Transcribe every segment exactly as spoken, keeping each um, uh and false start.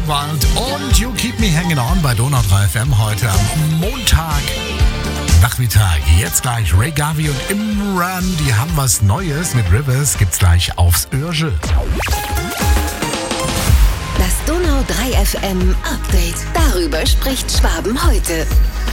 Wild und You Keep Me Hanging On bei Donau drei F M heute am Montag Nachmittag. Jetzt gleich Ray Garvey und Imran, die haben was Neues mit Rivers, gibt's gleich aufs Öhrche. Das Donau drei F M Update. Darüber spricht Schwaben heute.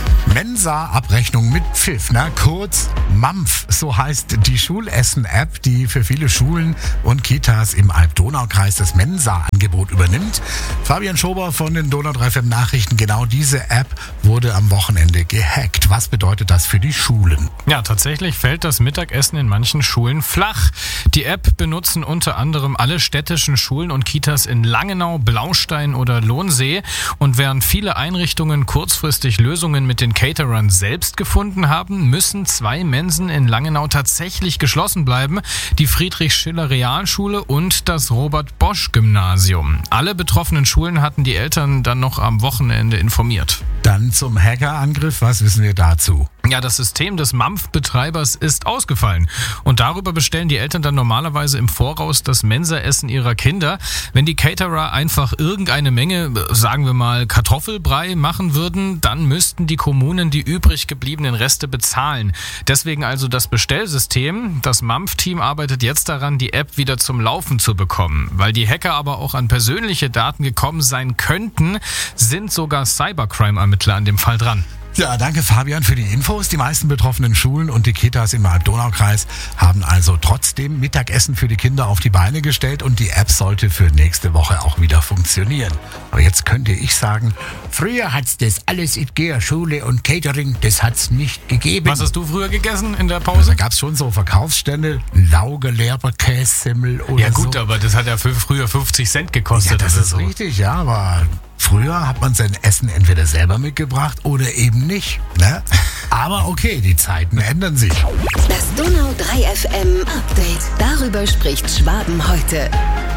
Mensa-Abrechnung mit Pfiff, na kurz Mampf, so heißt die Schulessen-App, die für viele Schulen und Kitas im Alb-Donau-Kreis das Mensa-Angebot übernimmt. Fabian Schober von den Donau drei F M Nachrichten, genau diese App wurde am Wochenende gehackt. Was bedeutet das für die Schulen? Ja, tatsächlich fällt das Mittagessen in manchen Schulen flach. Die App benutzen unter anderem alle städtischen Schulen und Kitas in Langenau, Blaustein oder Lohnsee. Und während viele Einrichtungen kurzfristig Lösungen mit den Caterern selbst gefunden haben, müssen zwei Mensen in Langenau tatsächlich geschlossen bleiben. Die Friedrich-Schiller-Realschule und das Robert-Bosch-Gymnasium. Alle betroffenen Schulen hatten die Eltern dann noch am Wochenende informiert. Dann zum Hackerangriff, was wissen wir dazu? Ja, das System des Mampf-Betreibers ist ausgefallen. Und darüber bestellen die Eltern dann normalerweise im Voraus das Mensaessen ihrer Kinder. Wenn die Caterer einfach irgendeine Menge, sagen wir mal Kartoffelbrei machen würden, dann müssten die Kommunen die übrig gebliebenen Reste bezahlen. Deswegen also das Bestellsystem. Das Mampf-Team arbeitet jetzt daran, die App wieder zum Laufen zu bekommen. Weil die Hacker aber auch an persönliche Daten gekommen sein könnten, sind sogar Cybercrime-Ermittler an dem Fall dran. Ja, danke Fabian für die Infos. Die meisten betroffenen Schulen und die Kitas im Alb-Donau-Kreis haben also trotzdem Mittagessen für die Kinder auf die Beine gestellt und die App sollte für nächste Woche auch wieder funktionieren. Aber jetzt könnte ich sagen, früher hat's das alles in der Schule und Catering, das hat's nicht gegeben. Was hast du früher gegessen in der Pause? Da gab's schon so Verkaufsstände, Lauge, Leberkässemmel oder Ja gut, so. aber das hat ja für früher fünfzig Cent gekostet. Ja, das oder ist so. richtig, ja, aber früher hat man sein Essen entweder selber mitgebracht oder eben nicht. Ne? Aber okay, die Zeiten ändern sich. Das Donau drei F M Update. Darüber spricht Schwaben heute.